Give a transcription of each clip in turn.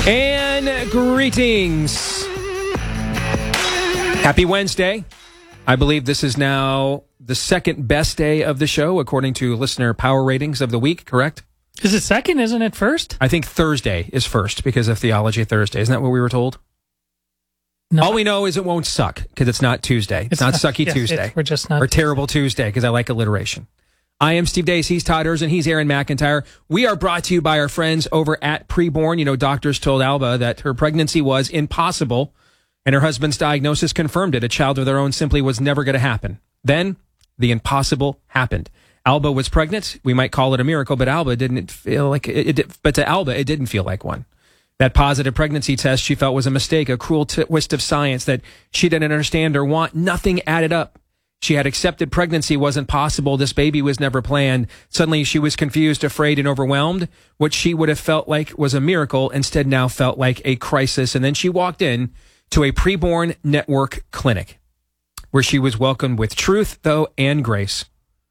And greetings. Happy Wednesday. I believe this is now the second best day of the show, according to listener power ratings of the week, correct? Is it second? Isn't it first? I think Thursday is first because of Theology Thursday. Isn't that what we were told? No. All we know is it won't suck because it's not Tuesday. It's not Sucky Tuesday. We're just not. Or Terrible Tuesday because I like alliteration. I am Steve Deace. He's Todd Erzin. He's Aaron McIntyre. We are brought to you by our friends over at Preborn. You know, doctors told Alba that her pregnancy was impossible, and her husband's diagnosis confirmed it. A child of their own simply was never going to happen. Then the impossible happened. Alba was pregnant. We might call it a miracle, but Alba didn't feel like it. But to Alba, it didn't feel like one. That positive pregnancy test she felt was a mistake, a cruel twist of science that she didn't understand or want. Nothing added up. She had accepted pregnancy wasn't possible. This baby was never planned. Suddenly she was confused, afraid, and overwhelmed. What she would have felt like was a miracle instead now felt like a crisis. And then she walked in to a Preborn Network clinic where she was welcomed with truth, though, and grace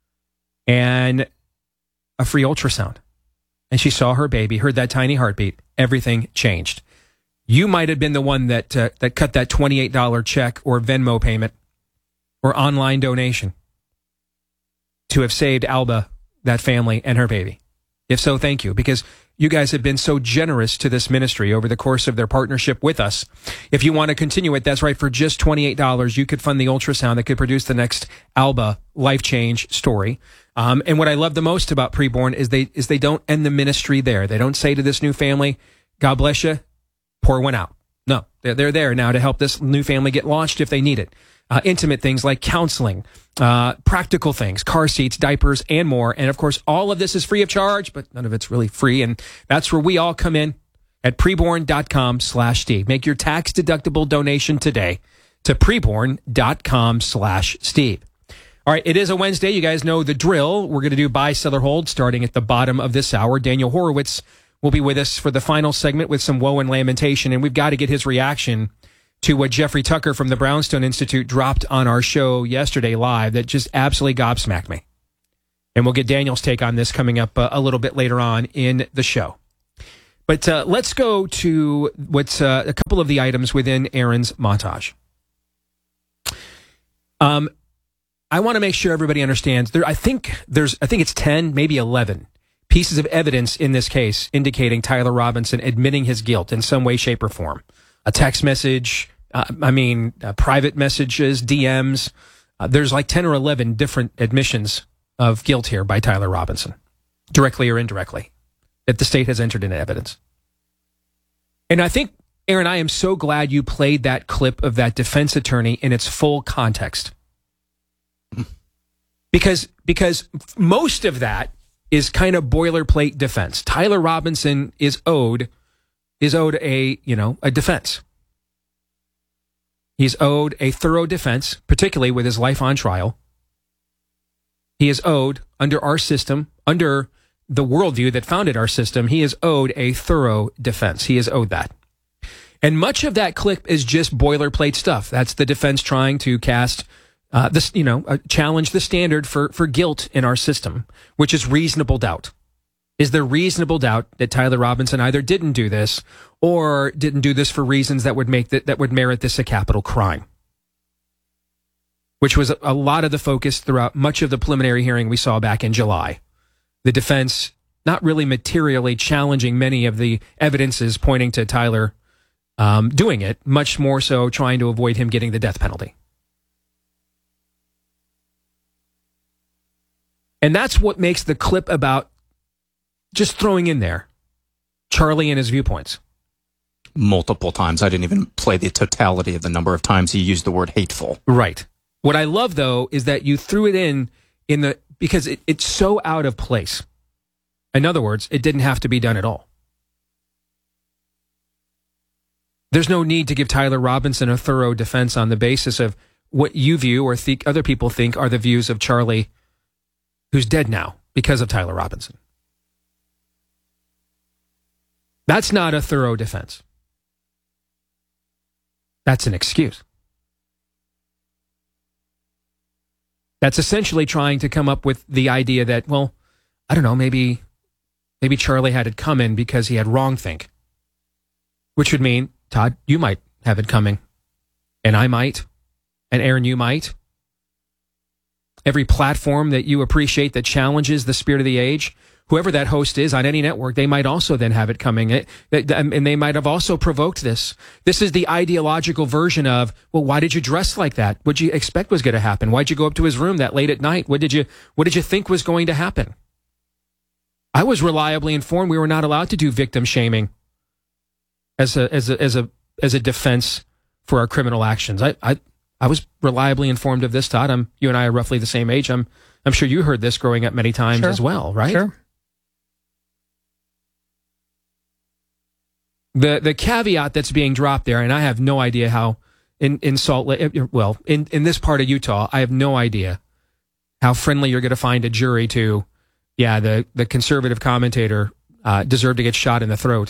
and a free ultrasound. And she saw her baby, heard that tiny heartbeat. Everything changed. You might have been the one that cut that $28 check or Venmo payment or online donation to have saved Alba, that family, and her baby. If so, thank you, because you guys have been so generous to this ministry over the course of their partnership with us. If you want to continue it, that's right, for just $28, you could fund the ultrasound that could produce the next Alba life change story. And what I love the most about Preborn is they don't end the ministry there. They don't say to this new family, God bless you, pour one out. No, they're there now to help this new family get launched if they need it. Intimate things like counseling, practical things, car seats, diapers, and more. And of course, all of this is free of charge, but none of it's really free. And that's where we all come in at preborn.com/Steve. Make your tax-deductible donation today to preborn.com/Steve. All right, it is a Wednesday. You guys know the drill. We're going to do buy, sell, or hold starting at the bottom of this hour. Daniel Horowitz will be with us for the final segment with some woe and lamentation, and we've got to get his reaction to what Jeffrey Tucker from the Brownstone Institute dropped on our show yesterday live that just absolutely gobsmacked me. And we'll get Daniel's take on this coming up a little bit later on in the show. But let's go to what's a couple of the items within Aaron's montage. I want to make sure everybody understands. I think it's 10, maybe 11 pieces of evidence in this case indicating Tyler Robinson admitting his guilt in some way, shape, or form. A text message, private messages, DMs. There's like 10 or 11 different admissions of guilt here by Tyler Robinson, directly or indirectly, that the state has entered into evidence. And I think, Aaron, I am so glad you played that clip of that defense attorney in its full context. Because most of that is kind of boilerplate defense. Tyler Robinson is owed a defense. He's owed a thorough defense, particularly with his life on trial. He is owed, under our system, under the worldview that founded our system, he is owed a thorough defense. He is owed that. And much of that clip is just boilerplate stuff. That's the defense trying to challenge the standard for guilt in our system, which is reasonable doubt. Is there reasonable doubt that Tyler Robinson either didn't do this or didn't do this for reasons that would merit this a capital crime? Which was a lot of the focus throughout much of the preliminary hearing we saw back in July. The defense not really materially challenging many of the evidences pointing to Tyler doing it, much more so trying to avoid him getting the death penalty. And that's what makes the clip about just throwing in there Charlie and his viewpoints. Multiple times. I didn't even play the totality of the number of times he used the word hateful. Right. What I love, though, is that you threw it in because it's so out of place. In other words, it didn't have to be done at all. There's no need to give Tyler Robinson a thorough defense on the basis of what you view or think other people think are the views of Charlie, who's dead now because of Tyler Robinson. That's not a thorough defense. That's an excuse. That's essentially trying to come up with the idea that, well, I don't know, maybe Charlie had it coming because he had wrongthink. which would mean, Todd, you might have it coming, and I might, and Aaron, you might. Every platform that you appreciate that challenges the spirit of the age, whoever that host is on any network, they might also then have it coming. And they might have also provoked this. This is the ideological version of, well, why did you dress like that? What did you expect was going to happen? Why'd you go up to his room that late at night? What did you think was going to happen? I was reliably informed we were not allowed to do victim shaming as a defense for our criminal actions. I was reliably informed of this, Todd. You and I are roughly the same age. I'm sure you heard this growing up many times as well, right? Sure. The caveat that's being dropped there, and I have no idea how in Salt Lake, well, in this part of Utah, I have no idea how friendly you're going to find a jury to, the conservative commentator deserved to get shot in the throat.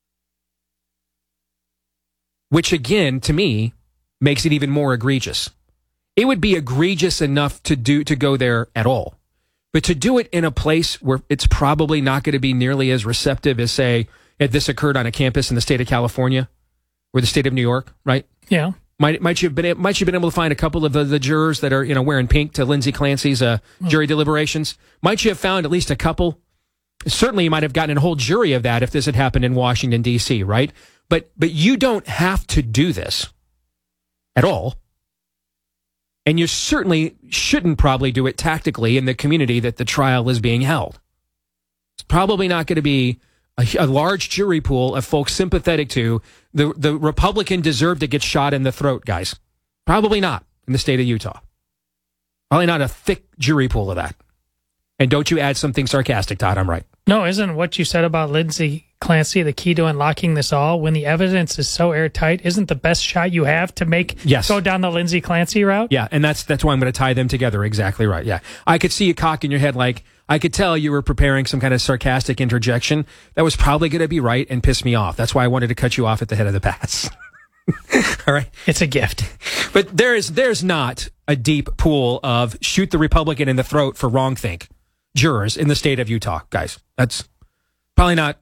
Which again, to me, makes it even more egregious. It would be egregious enough to go there at all. But to do it in a place where it's probably not going to be nearly as receptive as, say, if this occurred on a campus in the state of California or the state of New York, right? Yeah. Might you have been able to find a couple of the jurors that are, wearing pink to Lindsay Clancy's jury deliberations? Might you have found at least a couple? Certainly you might have gotten a whole jury of that if this had happened in Washington, D.C., right? But you don't have to do this at all. And you certainly shouldn't probably do it tactically in the community that the trial is being held. It's probably not going to be a large jury pool of folks sympathetic to the Republican deserved to get shot in the throat, guys. Probably not in the state of Utah. Probably not a thick jury pool of that. And don't you add something sarcastic, Todd, I'm right. No, isn't what you said about Lindsay Clancy the key to unlocking this all? When the evidence is so airtight, isn't the best shot you have to go down the Lindsay Clancy route? Yeah, and that's why I'm going to tie them together. Exactly right, yeah. I could see you cocking your head like, I could tell you were preparing some kind of sarcastic interjection that was probably going to be right and piss me off. That's why I wanted to cut you off at the head of the pass. All right? It's a gift. But there's not a deep pool of shoot the Republican in the throat for wrongthink jurors in the state of Utah, guys. That's probably not,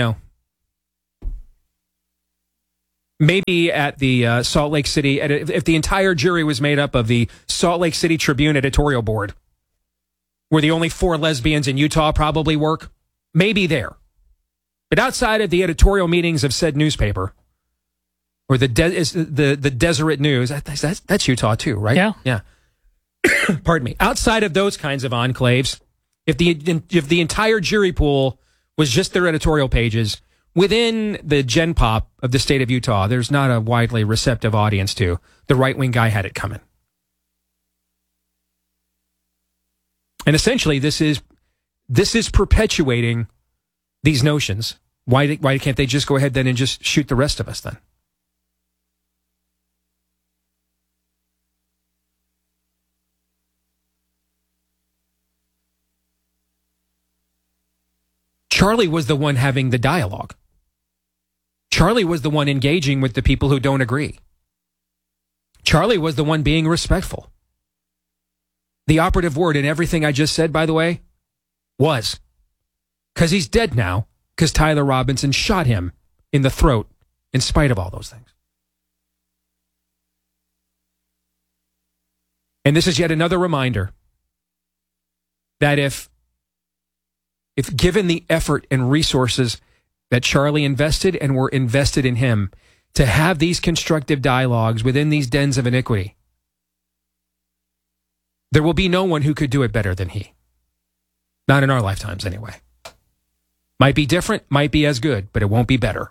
maybe at the Salt Lake City, if the entire jury was made up of the Salt Lake City Tribune editorial board, where the only 4 lesbians in Utah probably work, maybe there. But outside of the editorial meetings of said newspaper, or the Deseret News, that's Utah too, right? Yeah. Pardon me. Outside of those kinds of enclaves, if the entire jury pool was just their editorial pages, within the Gen Pop of the state of Utah, there's not a widely receptive audience to the right-wing guy had it coming. And essentially, this is perpetuating these notions. Why can't they just go ahead then and just shoot the rest of us then? Charlie was the one having the dialogue. Charlie was the one engaging with the people who don't agree. Charlie was the one being respectful. The operative word in everything I just said, by the way, was. Because he's dead now, because Tyler Robinson shot him in the throat in spite of all those things. And this is yet another reminder that if given the effort and resources that Charlie invested and were invested in him to have these constructive dialogues within these dens of iniquity, there will be no one who could do it better than he. Not in our lifetimes, anyway. Might be different, might be as good, but it won't be better.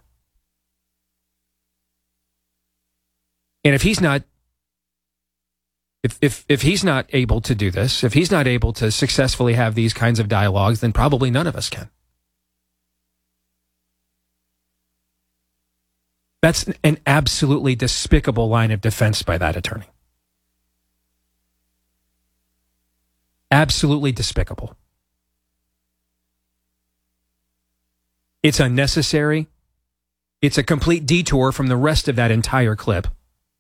And if he's not If he's not able to do this, if he's not able to successfully have these kinds of dialogues, then probably none of us can. That's an absolutely despicable line of defense by that attorney. Absolutely despicable. It's unnecessary. It's a complete detour from the rest of that entire clip.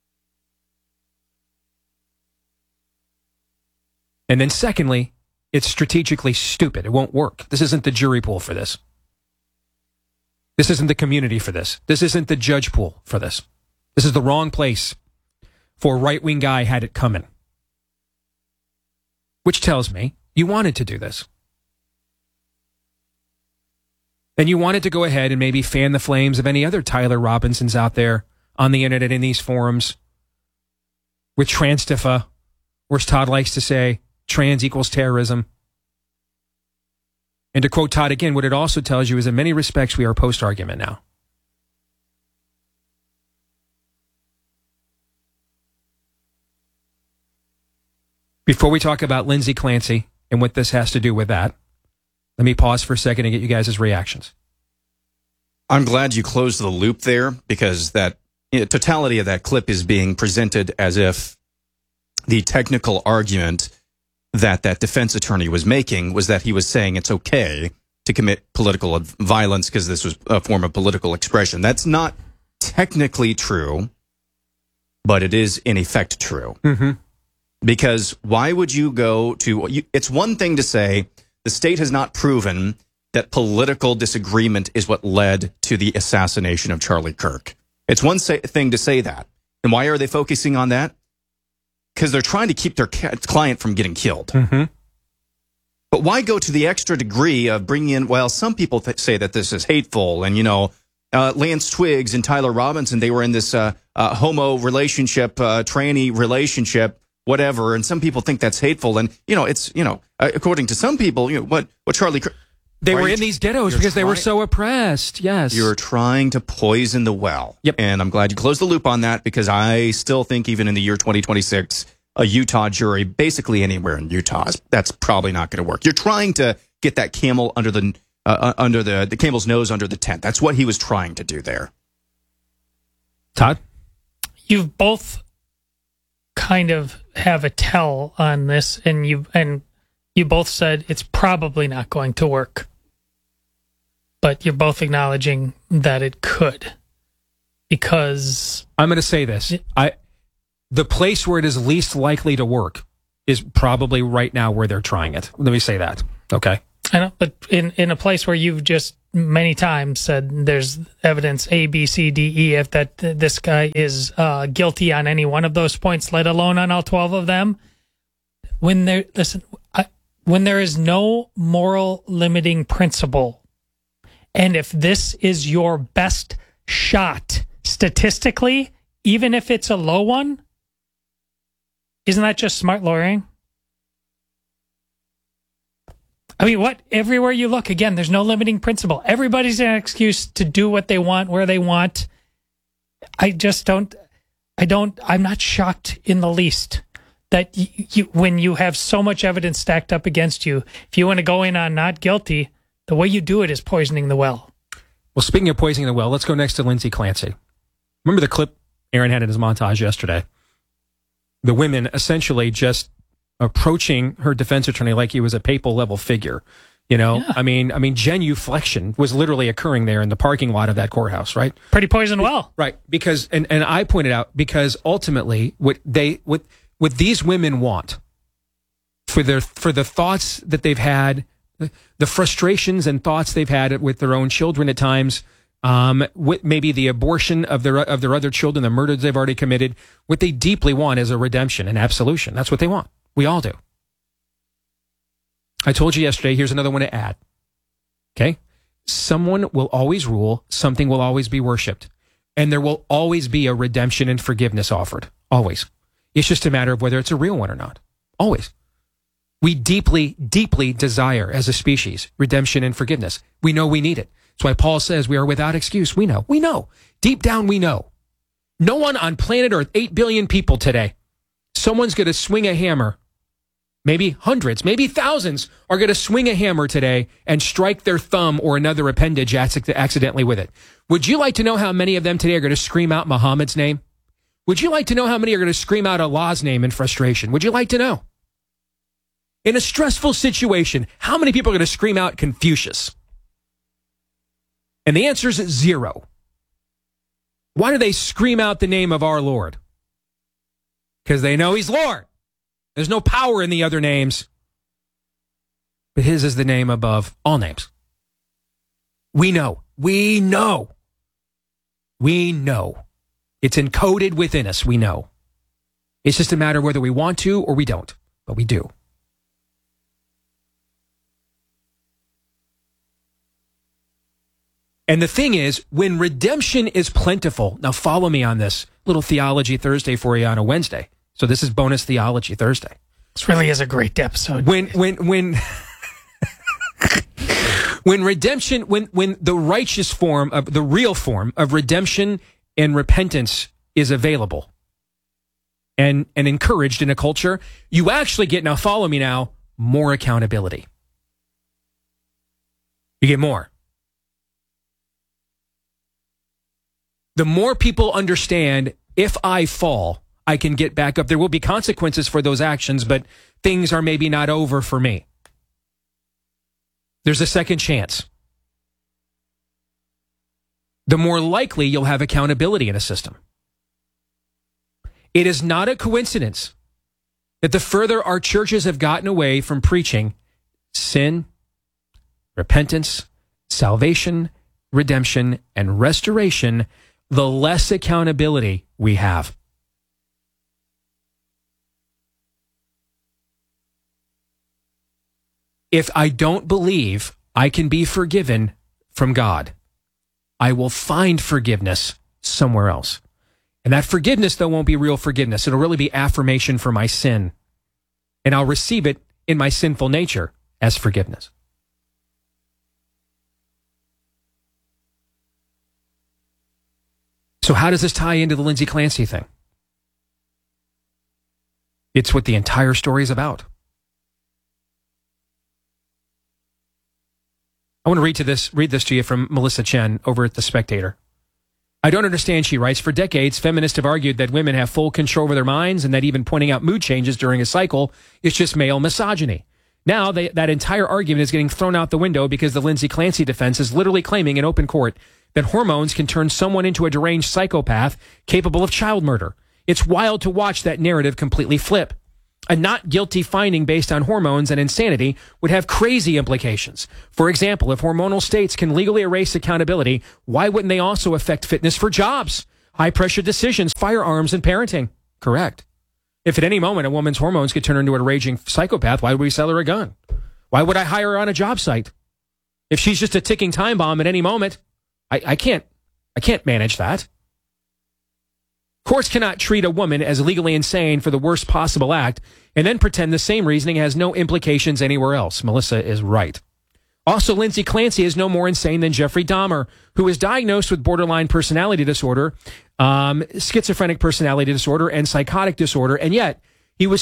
And then secondly, it's strategically stupid. It won't work. This isn't the jury pool for this. This isn't the community for this. This isn't the judge pool for this. This is the wrong place for a right-wing guy had it coming. Which tells me you wanted to do this. And you wanted to go ahead and maybe fan the flames of any other Tyler Robinsons out there on the internet in these forums with Transtifa, or as Todd likes to say, trans equals terrorism. And to quote Todd again, what it also tells you is in many respects we are post-argument now. Before we talk about Lindsay Clancy and what this has to do with that, let me pause for a second and get you guys' reactions. I'm glad you closed the loop there, because that totality of that clip is being presented as if the technical argument that defense attorney was making was that he was saying it's okay to commit political violence because this was a form of political expression. That's not technically true, but it is in effect true. Mm-hmm. Because why would you go to... It's one thing to say the state has not proven that political disagreement is what led to the assassination of Charlie Kirk. It's one thing to say that. And why are they focusing on that? Because they're trying to keep their client from getting killed. Mm-hmm. But why go to the extra degree of bringing in... Well, some people say that this is hateful. And, Lance Twiggs and Tyler Robinson, they were in this homo relationship, tranny relationship, whatever, and some people think that's hateful, and it's according to some people, what Charlie. They were in these ghettos because they were so oppressed. Yes, you're trying to poison the well. Yep, and I'm glad you closed the loop on that, because I still think even in the year 2026, a Utah jury, basically anywhere in Utah, that's probably not going to work. You're trying to get that camel under the camel's nose under the tent. That's what he was trying to do there. Todd, you've both kind of have a tell on this, and you both said it's probably not going to work, but you're both acknowledging that it could, because I'm going to say this: the place where it is least likely to work is probably right now where they're trying it. Let me say that, okay? I know, but in a place where you've just many times said there's evidence A, B, C, D, E, if that this guy is guilty on any one of those points, let alone on all 12 of them. When there is no moral limiting principle, and if this is your best shot statistically, even if it's a low one, isn't that just smart lawyering? I mean, everywhere you look, again, there's no limiting principle. Everybody's an excuse to do what they want, where they want. I'm not shocked in the least that when you have so much evidence stacked up against you, if you want to go in on not guilty, the way you do it is poisoning the well. Well, speaking of poisoning the well, let's go next to Lindsay Clancy. Remember the clip Aaron had in his montage yesterday? The women essentially just approaching her defense attorney like he was a papal level figure. Yeah. I mean, genuflection was literally occurring there in the parking lot of that courthouse, right? Pretty poison well. Right. Because, and I pointed out, because ultimately what these women want for the thoughts that they've had, the frustrations and thoughts they've had with their own children at times, with maybe the abortion of their other children, the murders they've already committed, what they deeply want is a redemption and absolution. That's what they want. We all do. I told you yesterday, here's another one to add. Okay? Someone will always rule, something will always be worshipped, and there will always be a redemption and forgiveness offered. Always. It's just a matter of whether it's a real one or not. Always. We deeply, deeply desire, as a species, redemption and forgiveness. We know we need it. That's why Paul says we are without excuse. We know. We know. Deep down, we know. No one on planet Earth, 8 billion people today, someone's going to swing a hammer. Maybe hundreds, maybe thousands are going to swing a hammer today and strike their thumb or another appendage accidentally with it. Would you like to know how many of them today are going to scream out Muhammad's name? Would you like to know how many are going to scream out Allah's name in frustration? Would you like to know? In a stressful situation, how many people are going to scream out Confucius? And the answer is 0. Why do they scream out the name of our Lord? Because they know he's Lord. There's no power in the other names. But his is the name above all names. We know. We know. We know. It's encoded within us. We know. It's just a matter of whether we want to or we don't, but we do. And the thing is, when redemption is plentiful, now follow me on this little Theology Thursday for you on a Wednesday. So this is bonus Theology Thursday. This really is a great episode. When redemption, when the righteous form of the real form of redemption and repentance is available and encouraged in a culture, you actually get, now follow me now, more accountability. You get more. The more people understand, if I fall, I can get back up. There will be consequences for those actions, but things are maybe not over for me. There's a second chance. The more likely you'll have accountability in a system. It is not a coincidence that the further our churches have gotten away from preaching sin, repentance, salvation, redemption, and restoration, the less accountability we have. If I don't believe I can be forgiven from God, I will find forgiveness somewhere else. And that forgiveness, though, won't be real forgiveness. It'll really be affirmation for my sin. And I'll receive it in my sinful nature as forgiveness. So how does this tie into the Lindsay Clancy thing? It's what the entire story is about. I want to read this to you from Melissa Chen over at The Spectator. I don't understand, she writes. For decades, feminists have argued that women have full control over their minds and that even pointing out mood changes during a cycle is just male misogyny. Now, that entire argument is getting thrown out the window because the Lindsay Clancy defense is literally claiming in open court that hormones can turn someone into a deranged psychopath capable of child murder. It's wild to watch that narrative completely flip. A not guilty finding based on hormones and insanity would have crazy implications. For example, if hormonal states can legally erase accountability, why wouldn't they also affect fitness for jobs, high-pressure decisions, firearms, and parenting? Correct. If at any moment a woman's hormones could turn her into a raging psychopath, why would we sell her a gun? Why would I hire her on a job site? If she's just a ticking time bomb at any moment, I can't manage that. Courts cannot treat a woman as legally insane for the worst possible act and then pretend the same reasoning has no implications anywhere else. Melissa is right. Also, Lindsay Clancy is no more insane than Jeffrey Dahmer, who was diagnosed with borderline personality disorder, schizophrenic personality disorder, and psychotic disorder, and yet he was